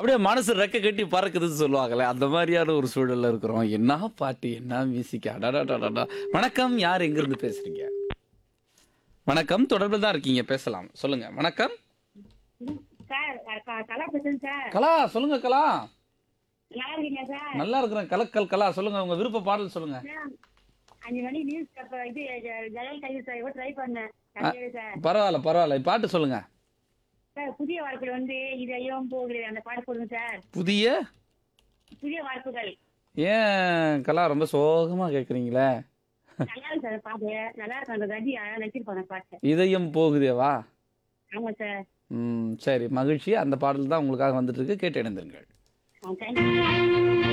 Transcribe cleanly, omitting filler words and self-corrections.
அப்படியே மனசு ரெக்க கட்டி பறக்குதுன்னு சொல்லுவாங்கல்ல, அந்த மாதிரியான ஒரு சூழல்ல இருக்கிறோம். என்ன பாட்டு, என்ன மியூசிக் அடடடடடா! வணக்கம். யார் எங்கிருந்து பேசுறீங்க? வணக்கம். தொடர்பில் தான் இருக்கீங்க. பேசலாம். சொல்லுங்க. வணக்கம். சார் கலா பேசுறேன் சார். கலா, சொல்லுங்க கலா. நல்லா இருக்கீங்க சார்? நல்லா இருக்கிறேன். கலக்கல் கலா. சொல்லுங்க. உங்க விருப்ப பாடல் சொல்லுங்க. சார், 5 மணி நியூஸ் இது ஜெயல் கைது சார் ட்ரை பண்ணேன் அ கிடைக்கவே சார். பரவால்ல, பரவால்ல. பாட்டு சொல்லுங்க. சார் புதிய வார்ப்புகள் வந்து இதயம் போகுது அந்த பாட்டு போடுங்க சார். புதிய புதிய வார்ப்புகள் ஏன் கலா ரொம்ப சோகமா கேட்குறீங்களே? நல்லா இருக்கு சார் பாட்டு. நல்லா இருக்கு அந்த கதி அழகா நடிச்சிருப்பாங்க பாட்டு. இதயம் போகுதேவா? ஆமா சார். சரி. மகிழ்ச்சி. அந்த பாடல் தான் உங்களுக்காக வந்துட்டு இருக்கு. கேட்டு இணைந்திருங்கள். தேங்க்யூ.